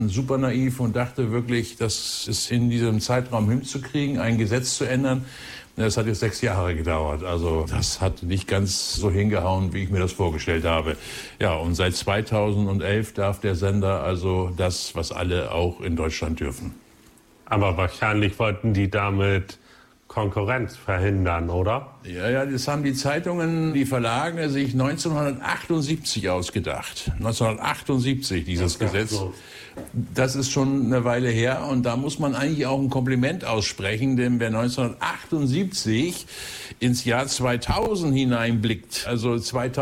super naiv und dachte wirklich, das ist in diesem Zeitraum hinzukriegen, ein Gesetz zu ändern. Das hat jetzt 6 Jahre gedauert. Also das hat nicht ganz so hingehauen, wie ich mir das vorgestellt habe. Ja, und seit 2011 darf der Sender also das, was alle auch in Deutschland dürfen. Aber wahrscheinlich wollten die damit Konkurrenz verhindern, oder? Ja, das haben die Zeitungen, die Verlage sich 1978 ausgedacht. 1978 dieses Gesetz. Das ist schon eine Weile her und da muss man eigentlich auch ein Kompliment aussprechen, denn wer 1978 ins Jahr 2000 hineinblickt, also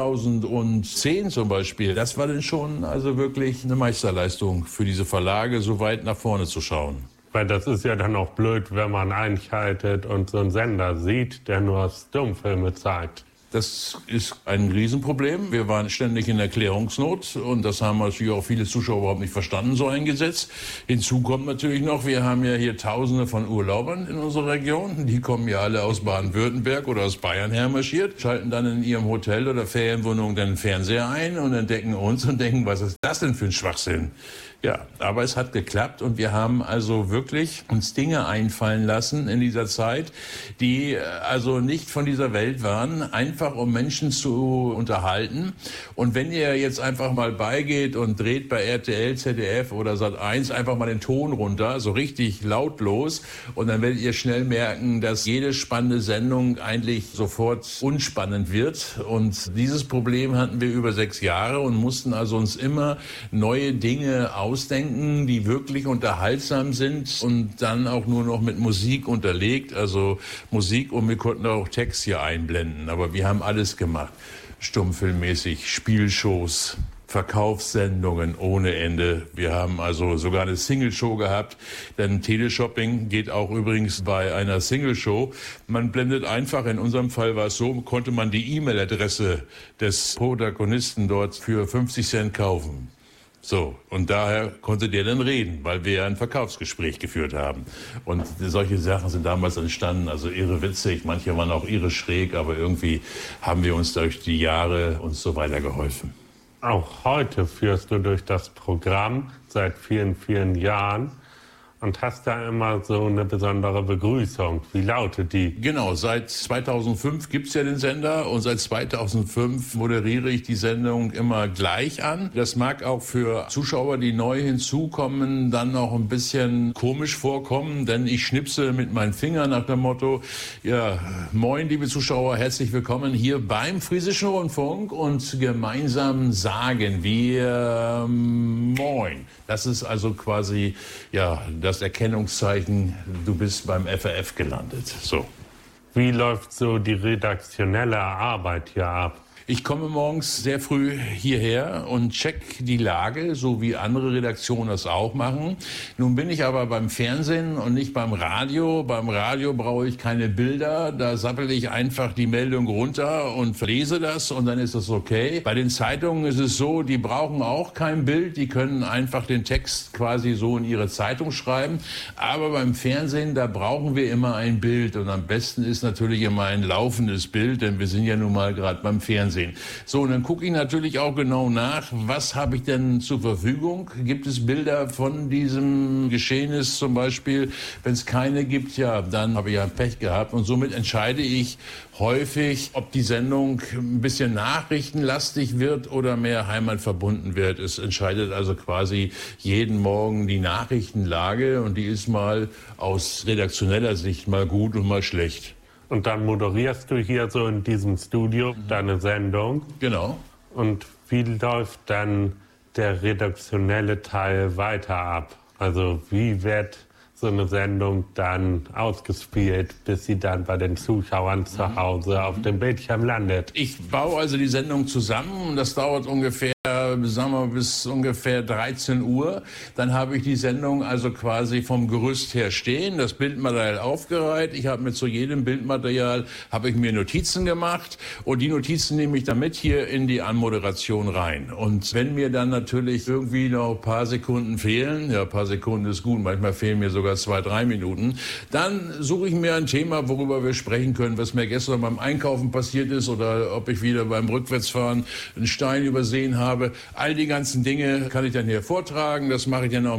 2010 zum Beispiel, das war dann schon also wirklich eine Meisterleistung für diese Verlage, so weit nach vorne zu schauen. Weil das ist ja dann auch blöd, wenn man einschaltet und so einen Sender sieht, der nur Stummfilme zeigt. Das ist ein Riesenproblem. Wir waren ständig in Erklärungsnot und das haben natürlich auch viele Zuschauer überhaupt nicht verstanden, so ein Gesetz. Hinzu kommt natürlich noch, wir haben ja hier Tausende von Urlaubern in unserer Region. Die kommen ja alle aus Baden-Württemberg oder aus Bayern hermarschiert, schalten dann in ihrem Hotel oder Ferienwohnung den Fernseher ein und entdecken uns und denken, was ist das denn für ein Schwachsinn? Ja, aber es hat geklappt und wir haben also wirklich uns Dinge einfallen lassen in dieser Zeit, die also nicht von dieser Welt waren, einfach um Menschen zu unterhalten. Und wenn ihr jetzt einfach mal beigeht und dreht bei RTL, ZDF oder Sat.1 einfach mal den Ton runter, so richtig lautlos, und dann werdet ihr schnell merken, dass jede spannende Sendung eigentlich sofort unspannend wird. Und dieses Problem hatten wir über 6 Jahre und mussten also uns immer neue Dinge ausdenken, die wirklich unterhaltsam sind und dann auch nur noch mit Musik unterlegt, also Musik, und wir konnten auch Text hier einblenden, aber wir haben alles gemacht, stummfilmmäßig, Spielshows, Verkaufssendungen ohne Ende. Wir haben also sogar eine Single-Show gehabt, denn Teleshopping geht auch übrigens bei einer Single-Show. Man blendet einfach, in unserem Fall war es so, konnte man die E-Mail-Adresse des Protagonisten dort für 50 Cent kaufen. So, und daher konnte der dann reden, weil wir ja ein Verkaufsgespräch geführt haben. Und solche Sachen sind damals entstanden, also irre witzig, manche waren auch irre schräg, aber irgendwie haben wir uns durch die Jahre und so weiter geholfen. Auch heute führst du durch das Programm seit vielen, vielen Jahren und hast da immer so eine besondere Begrüßung. Wie lautet die? Genau, seit 2005 gibt's ja den Sender und seit 2005 moderiere ich die Sendung immer gleich an. Das mag auch für Zuschauer, die neu hinzukommen, dann noch ein bisschen komisch vorkommen, denn ich schnipse mit meinen Fingern nach dem Motto, ja, moin liebe Zuschauer, herzlich willkommen hier beim Friesischen Rundfunk, und gemeinsam sagen wir moin. Das ist also quasi, ja, das Erkennungszeichen, du bist beim FRF gelandet. So. Wie läuft so die redaktionelle Arbeit hier ab? Ich komme morgens sehr früh hierher und check die Lage, so wie andere Redaktionen das auch machen. Nun bin ich aber beim Fernsehen und nicht beim Radio. Beim Radio brauche ich keine Bilder. Da sappel ich einfach die Meldung runter und lese das und dann ist das okay. Bei den Zeitungen ist es so, die brauchen auch kein Bild. Die können einfach den Text quasi so in ihre Zeitung schreiben. Aber beim Fernsehen, da brauchen wir immer ein Bild. Und am besten ist natürlich immer ein laufendes Bild, denn wir sind ja nun mal gerade beim Fernsehen. So, und dann gucke ich natürlich auch genau nach, was habe ich denn zur Verfügung? Gibt es Bilder von diesem Geschehnis zum Beispiel? Wenn es keine gibt, ja, dann habe ich ja Pech gehabt. Und somit entscheide ich häufig, ob die Sendung ein bisschen nachrichtenlastig wird oder mehr heimatverbunden wird. Es entscheidet also quasi jeden Morgen die Nachrichtenlage, und die ist mal aus redaktioneller Sicht mal gut und mal schlecht. Und dann moderierst du hier so in diesem Studio deine Sendung. Genau. Und wie läuft dann der redaktionelle Teil weiter ab? Also wie wird so eine Sendung dann ausgespielt, bis sie dann bei den Zuschauern zu Hause auf dem Bildschirm landet? Ich baue also die Sendung zusammen und das dauert ungefähr, sagen wir, bis ungefähr 13 Uhr. Dann habe ich die Sendung also quasi vom Gerüst her stehen, das Bildmaterial aufgereiht. Ich habe mir zu jedem Bildmaterial habe ich mir Notizen gemacht und die Notizen nehme ich dann mit hier in die Anmoderation rein. Und wenn mir dann natürlich irgendwie noch ein paar Sekunden fehlen, ja, ein paar Sekunden ist gut, manchmal fehlen mir sogar 2-3 Minuten, dann suche ich mir ein Thema, worüber wir sprechen können, was mir gestern beim Einkaufen passiert ist oder ob ich wieder beim Rückwärtsfahren einen Stein übersehen habe. All die ganzen Dinge kann ich dann hier vortragen, das mache ich dann auch